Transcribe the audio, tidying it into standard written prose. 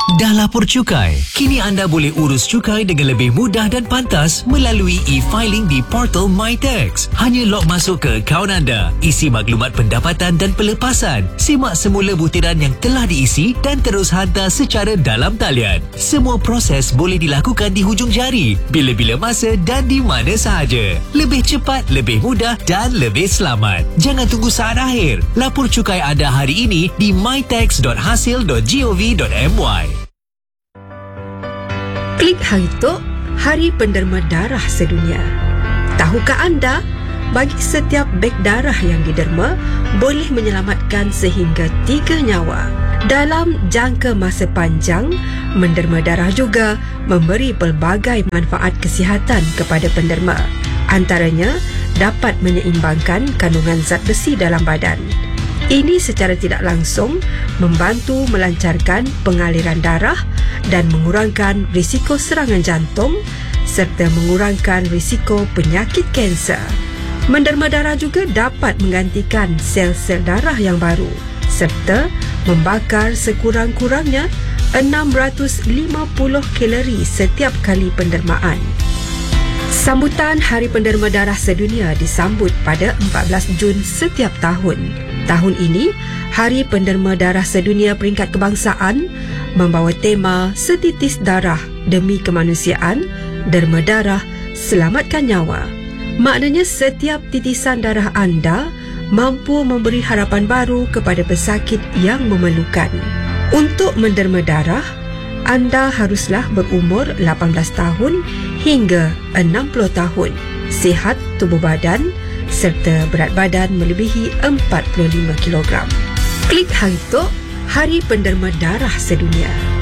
Dah lapor cukai? Kini anda boleh urus cukai dengan lebih mudah dan pantas melalui e-filing di portal MyTax. Hanya log masuk ke akaun anda, isi maklumat pendapatan dan pelepasan, simak semula butiran yang telah diisi dan terus hantar secara dalam talian. Semua proses boleh dilakukan di hujung jari, bila-bila masa dan di mana sahaja. Lebih cepat, lebih mudah dan lebih selamat. Jangan tunggu saat akhir. Lapor cukai anda hari ini di mytax.hasil.gov.my. Klik Hari Tok, Hari Penderma Darah Sedunia. Tahukah anda, bagi setiap beg darah yang diderma, boleh menyelamatkan sehingga 3 nyawa. Dalam jangka masa panjang, menderma darah juga memberi pelbagai manfaat kesihatan kepada penderma. Antaranya, dapat menyeimbangkan kandungan zat besi dalam badan. Ini secara tidak langsung membantu melancarkan pengaliran darah dan mengurangkan risiko serangan jantung serta mengurangkan risiko penyakit kanser. Menderma darah juga dapat menggantikan sel-sel darah yang baru serta membakar sekurang-kurangnya 650 kalori setiap kali pendermaan. Sambutan Hari Penderma Darah Sedunia disambut pada 14 Jun setiap tahun. Tahun ini, Hari Penderma Darah Sedunia peringkat kebangsaan membawa tema Setitis Darah Demi Kemanusiaan, Derma Darah, Selamatkan Nyawa. Maknanya setiap titisan darah anda mampu memberi harapan baru kepada pesakit yang memerlukan. Untuk menderma darah, anda haruslah berumur 18 tahun hingga 60 tahun, sihat tubuh badan serta berat badan melebihi 45 kg. Klik Hari Tok, Hari Penderma Darah Sedunia.